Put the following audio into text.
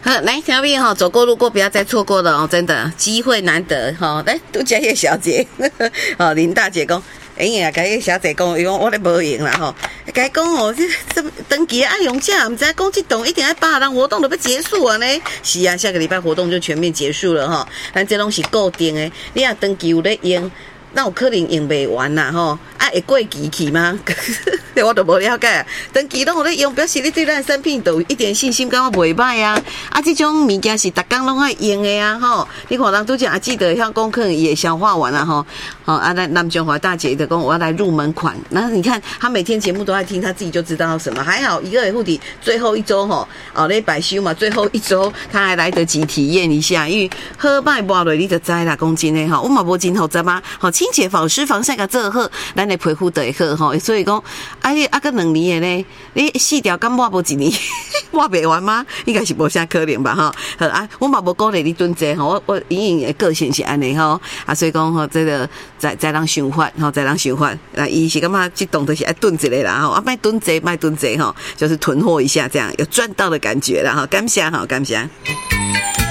好，来小朋友走过路过不要再错过了哦，真的机会难得哈。来，杜家叶小姐，林大姐讲，呀，甲迄小姐讲，伊讲我咧无闲啦吼，甲伊讲哦，这登记爱用这，唔知讲这栋一定要8人活动都要结束啊呢。是啊，下个礼拜活动就全面结束了哈。咱这拢是固定的，你若登记有咧用。那有可能用不完啦吼，会过期去吗？我都无了解。登记拢有咧用，表示你对咱产品都有一点信心，感觉袂歹啊。这种物件是逐工拢爱用的啊吼。你看人拄则记得像功课也消化完了吼。南中华大姐的讲我要来入门款，然后你看她每天节目都在听，她自己就知道什么。还好一个月护体最后一周吼，礼拜休嘛，最后一周她还来得及体验一下，因为好摆抹落你就知啦，讲真的吼，我嘛无真负责嘛，吼。清洁保湿防晒甲做好，咱的皮肤就会好吼。所以讲，你个2年的呢，你4条敢抹无1年，抹袂完吗？应该是无啥可能吧吼。好啊，我嘛无鼓励你蹲坐吼，我隐隐的个性是安尼吼。所以讲吼，这个再人想法吼，再人想法，伊是感觉这动作是爱蹲一个啦吼，卖蹲坐卖蹲坐吼，就是囤货一下这样，有赚到的感觉啦哈。感谢哈，感谢。